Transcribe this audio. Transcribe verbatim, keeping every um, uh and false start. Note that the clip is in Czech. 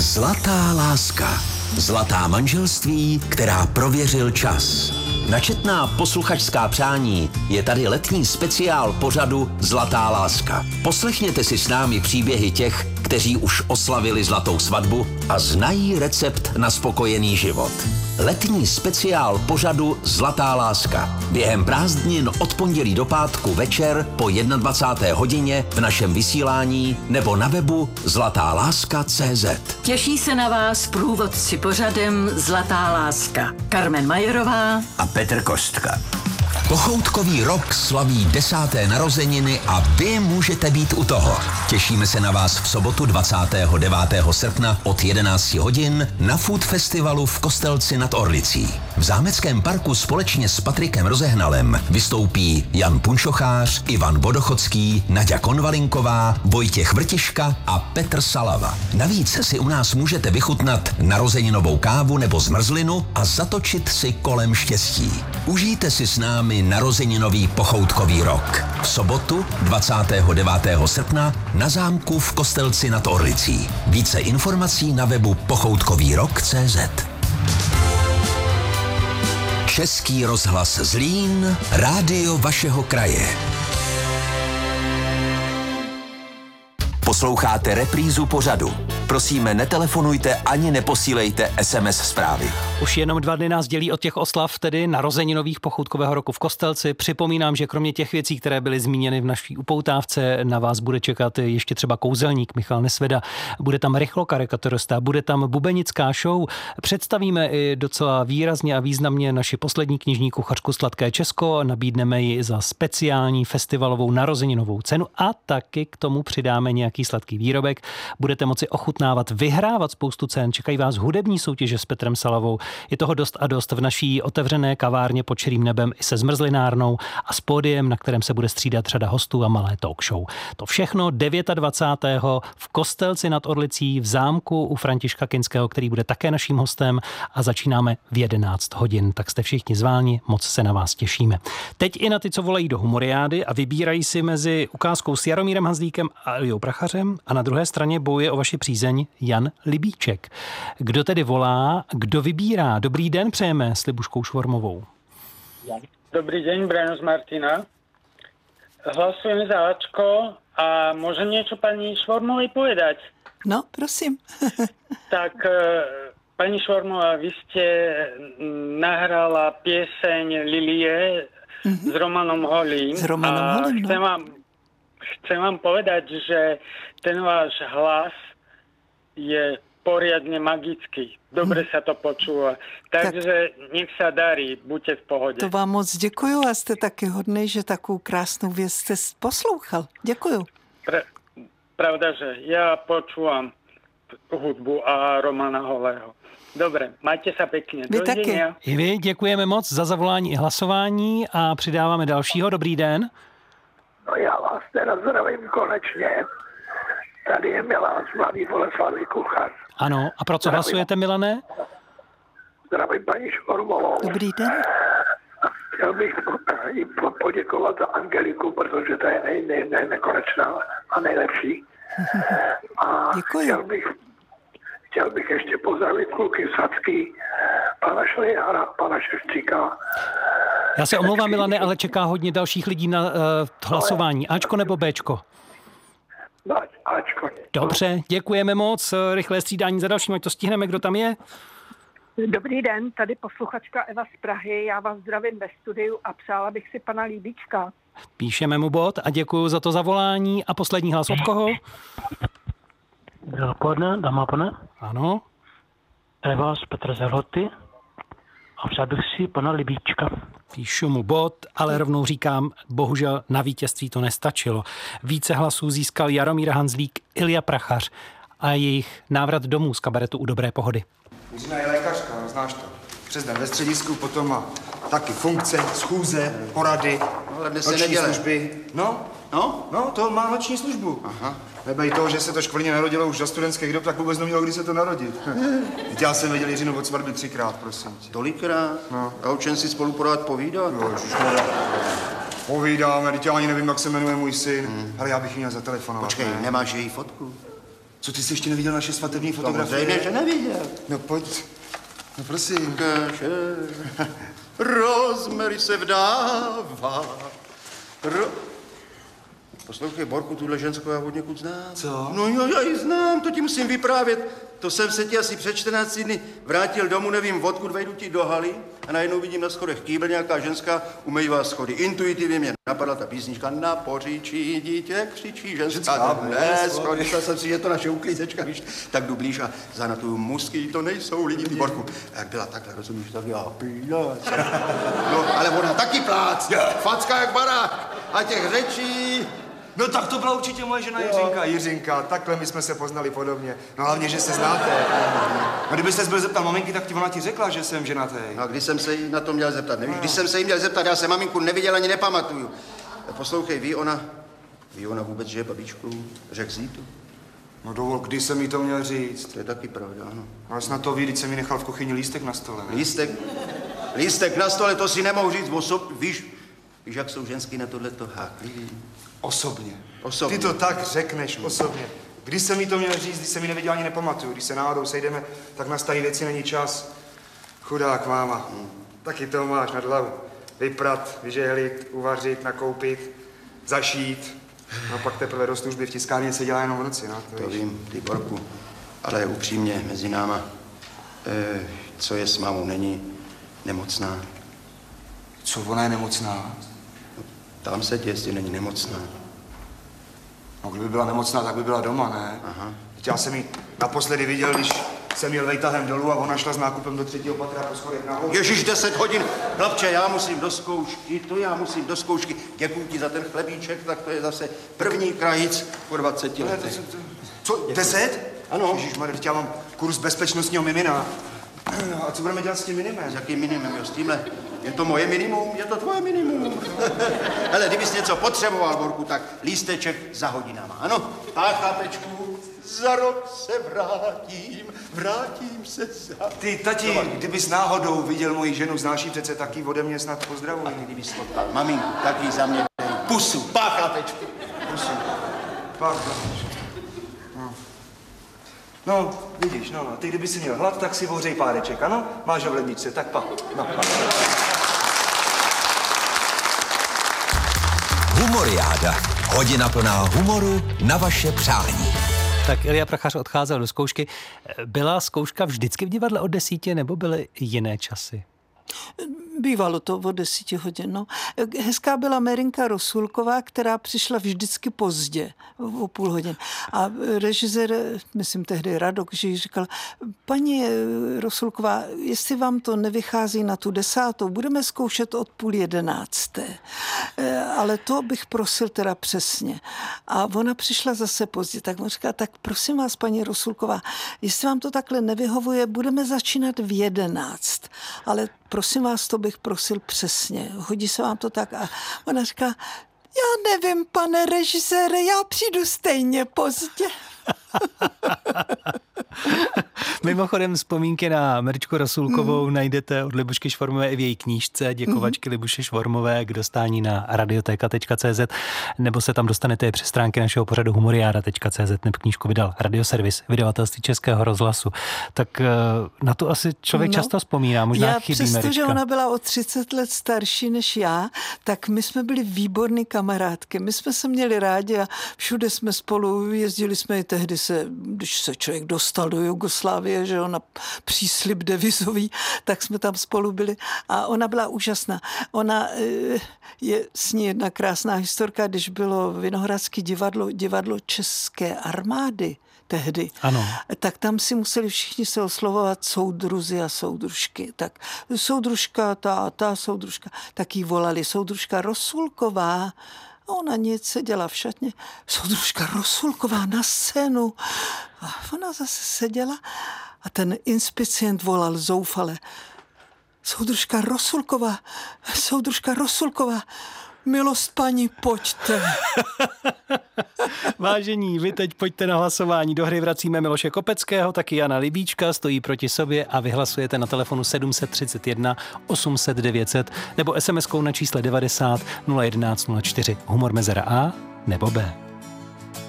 Zlatá láska. Zlatá manželství, která prověřil čas. Na četná posluchačská přání je tady letní speciál pořadu Zlatá láska. Poslechněte si s námi příběhy těch, kteří už oslavili zlatou svatbu a znají recept na spokojený život. Letní speciál pořadu Zlatá láska. Během prázdnin od pondělí do pátku večer po dvacáté jedné hodině v našem vysílání nebo na webu zlatá láska tečka cé zet. Těší se na vás průvodci pořadem Zlatá láska. Carmen Majerová a Petr Kostka. Pochoutkový rok slaví desáté narozeniny a vy můžete být u toho. Těšíme se na vás v sobotu dvacátého devátého srpna od jedenácti hodin na Food Festivalu v Kostelci nad Orlicí. V Zámeckém parku společně s Patrikem Rozehnalem vystoupí Jan Punčochář, Ivan Vodochodský, Naďa Konvalinková, Vojtěch Vrtiška a Petr Salava. Navíc si u nás můžete vychutnat narozeninovou kávu nebo zmrzlinu a zatočit si kolem štěstí. Užijte si s námi narozeninový pochoutkový rok. V sobotu dvacátého devátého srpna na zámku v Kostelci nad Orlicí. Více informací na webu pochoutkový rok tečka cé zet. Český rozhlas Zlín, rádio vašeho kraje. Posloucháte reprízu pořadu. Prosíme, netelefonujte ani neposílejte es em es zprávy. Už jenom dva dny nás dělí od těch oslav, tedy narozeninových pochoutkového roku v Kostelci. Připomínám, že kromě těch věcí, které byly zmíněny v naší upoutávce, na vás bude čekat ještě třeba kouzelník Michal Nesveda. Bude tam rychlokarikaturista, bude tam bubenická show. Představíme i docela výrazně a významně naši poslední knižní kuchařku Sladké Česko. Nabídneme ji za speciální festivalovou narozeninovou cenu a taky k tomu přidáme nějaký sladký výrobek. Budete moci ochutnávat, vyhrávat spoustu cen. Čekají vás hudební soutěže s Petrem Salavou. Je toho dost a dost v naší otevřené kavárně pod širým nebem i se zmrzlinárnou a s pódiem, na kterém se bude střídat řada hostů a malé talk show. To všechno dvacátého devátého v Kostelci nad Orlicí v zámku u Františka Kinského, který bude také naším hostem, a začínáme v jedenáct hodin. Tak jste všichni zváni, moc se na vás těšíme. Teď i na ty, co volají do humoriády a vybírají si mezi ukázkou s Jaromírem Hanzlíkem a Eliou Prachařem a na druhé straně bojuje o vaši přízeň Jan Libíček. Kdo tedy volá, kdo vybírá? Dobrý den přejeme s Libuškou Švormovou. Dobrý den, Brano z Martina. Hlasujem za Ačko a môžem niečo pani Švormovej povedať? No, prosím. Tak, pani Švormová, vy ste nahrala pieseň Lilie mm-hmm. s Romanom Holým. S Romanom Holým, no. Chcem vám, chcem vám povedať, že ten váš hlas je poriadne magický. Dobre hmm. sa to počúva. Takže tak, nech sa darí, buďte v pohode. To vám moc děkuju a jste taky hodnej, že takovou krásnou věc jste poslouchal. Děkuju. Pra, pravda, že ja počúvam hudbu a Romana Holého. Dobre, majte sa pekne. Vy taky. I vy děkujeme moc za zavolání i hlasování a přidáváme dalšího. Dobrý den. No já vás teda zdravím konečně. Tady je Milan z Mladý Boleslavi kuchař. Ano, a pro co zdravím. Hlasujete, Milané? Zdravím paní Švormovou. Dobrý den. Chtěl bych jí poděkovat za Angeliku, protože to je nej, nej, nej, nekonečná a nejlepší. A děkuji. Chtěl bych, chtěl bych ještě pozdravit kluky Sacký, pana Šliára, pana Ševčíka. Já se omlouvám, Milane, ale čeká hodně dalších lidí na uh, hlasování. Ačko nebo Bčko? Ačko. Dobře, děkujeme moc. Rychlé střídání za dalším, ať to stihneme, kdo tam je. Dobrý den, tady posluchačka Eva z Prahy. Já vás zdravím ve studiu a přála bych si pana Líbíčka. Píšeme mu bod a děkuji za to zavolání. A poslední hlas od koho? Dobré odpoledne, dáma a pane. Ano. Eva z Petr Zerhoty a přál bych si pana Libíčka. Píšu mu bod, ale rovnou říkám, bohužel na vítězství to nestačilo. Více hlasů získal Jaromír Hanzlík, Ilja Prachař a jejich návrat domů z kabaretu U dobré pohody. Jiřina je lékařka, znáš to. Přes den ve středisku, potom má taky funkce, schůze, porady, no, dnes noční neděle. služby. No, no, no, to má noční službu. Aha. Nebej toho, že se to škvrně narodilo už za studentských dob, tak vůbec nemělo, kdy se to narodit. Já jsem viděl Jiřinu od svatby třikrát, prosím tě. Tolikrát? No. A o čem si spolu porád povídat? Jo, ježišmarja. Povídáme, teď já ani nevím, jak se jmenuje můj syn. Hmm. Ale já bych jí měl zatelefonovat. Počkej, ne? nemáš její fotku? Co, ty jsi ještě neviděl naše svatební fotografie? Samozřejmě, že neviděl. No pojď. No prosím. Kaže, rozmery se vdává. Ro... Poslouchej, Borku, tuhle ženskou já od někud znám. Co? No jo, já ji znám, to ti musím vyprávět. To jsem se ti asi před čtrnácti dny vrátil domů, nevím odkud, vejdu ti do haly a najednou vidím na schodech kýbl, nějaká ženská umývá schody. Intuitivně mě napadla ta písnička Na poříčí dítě křičí ženská tam ne, schody. Myslel jsem si, že to naše uklízečka, víš, tak jdu blíž a zanatuju musky, to nejsou lidi, ty Borku. A jak byla takhle, rozumíš, tak já pílac. No, ale ona taky plác, facka jak barák a těch řečí. No tak to byla určitě moje žena Jiřinka. Jiřinka, takhle my jsme se poznali podobně. No hlavně, že se znáte. No kdyby ses byl zeptal maminky, tak ti ona ti řekla, že jsem ženatý. A když jsem se jí na to měl zeptat, nevíš? Když jsem se jí měl zeptat, já se maminku neviděl ani nepamatuju. Poslouchej, ví ona, ví ona vůbec, že je babičkou? Řekl jsi to? No dovol, kdy jsem jí to měl říct? To je taky pravda, ano. Ale snad to ví, když jsem jí nechal v kuchyni lístek na stole, ne? Lístek? Lístek na stole, to si nemohu říct osob, víš? Víš, jak jsou žensky na tohleto háklivý? Osobně. Osobně. Ty to tak řekneš, osobně. Když jsem jí to měl říct, když jsem jí neviděl, ani nepamatuju. Když se náhodou sejdeme, tak na starý věci není čas. Chudák máma. Hmm. Taky to máš nad hlavu. Vyprat, vyžehlit, uvařit, nakoupit, zašít. No pak teprve do služby v tiskárně se dělá jenom v noci, no. To, to vím, ty Borku. Ale upřímně mezi náma, e, co je s mámou, není nemocná. Co, ona je nemocná? Tam se tě, jestli není nemocná. No, kdyby byla nemocná, tak by byla doma, ne? Aha. Já jsem ji naposledy viděl, když jsem jel vejtahem dolů a ona šla s nákupem do třetího patra po schodech nahoru. Ježíš, deset hodin. Chlapče, já musím do zkoušky, to já musím do zkoušky. Děkuji ti za ten chlebíček, tak to je zase první krajic po dvaceti letech. Co, deset? Ano. Ježišmarja, já mám kurz bezpečnostního mimina. A co budeme dělat s tím minimem? S jakým minimem, jo, s tímhle? Je to moje minimum, je to tvoje minimum. Hele, kdybys něco potřeboval, Borku, tak lísteček za hodinama, ano? A chlapečku, za rok se vrátím, vrátím se za... Ty, tati, kdybys náhodou viděl moji ženu, znáš ji přece taky ode mě snad pozdravuj. A ty, kdybys potkal maminku, taky za mě dej pusu. Pá, chlapečku, pusu. Pá, chlapečku. No. No, vidíš, no, no. Ty, kdyby si měl hlad, tak si ohřej páreček, ano? Máš ho v ledničce, tak pa. No, pa. Humoriáda. Hodina plná humoru na vaše přání. Tak Ilja Prachař odcházel do zkoušky. Byla zkouška vždycky v divadle od desíti, nebo byly jiné časy? Bývalo to o desíti hodin. No. Hezká byla Merinka Rosulková, která přišla vždycky pozdě, o půl hodin. A režisér, myslím tehdy Radok, že jí říkal, paní Rosulková, jestli vám to nevychází na tu desátou, budeme zkoušet od půl jedenácté. Ale to bych prosil teda přesně. A ona přišla zase pozdě, tak on říká, tak prosím vás, paní Rosulková, jestli vám to takhle nevyhovuje, budeme začínat v jedenáct. Ale prosím vás, to bych prosil přesně. Hodí se vám to tak? A ona říká, já nevím, pane režisére, já přijdu stejně pozdě. Mimochodem vzpomínky na Mrčku Rosulkovou mm. najdete od Libušky Švormové i v její knížce Děkovačky mm. Libuše Švormové k dostání na radioteka tečka cé zet, nebo se tam dostanete přes stránky našeho pořadu humoriáda tečka cé zet, nebo knížku vydal Radioservis, vydavatelství Českého rozhlasu. Tak na to asi člověk no. často vzpomíná, možná já chybí přesto, Mrčka. že ona byla o třicet let starší než já, tak my jsme byli výborný kamarádky. My jsme se měli rádi a všude jsme spolu jezdili jsme i tehdy se, když se člověk dostal do Jugoslávie, že jo, na příslib devizový, tak jsme tam spolu byli a ona byla úžasná. Ona je s ní jedna krásná historka, když bylo Vinohradské divadlo, divadlo České armády tehdy, ano. tak tam si museli všichni se oslovovat soudruzi a soudružky. Tak soudružka, ta, ta soudružka, tak jí volali soudružka Rosulková. A ona nic seděla v šatně. Soudružka Rosulková na scénu. A ona zase seděla a ten inspicient volal zoufale. Soudružka Rosulková, soudružka Rosulková, milost paní, pojďte. Vážení, vy teď pojďte na hlasování. Do hry vracíme Miloše Kopeckého, taky Jana Libíčka, stojí proti sobě a vyhlasujete na telefonu sedm set třicet jedna osm set devět set nebo es em eskou na čísle devadesát nula jedenáct nula čtyři. Humor mezera A nebo B.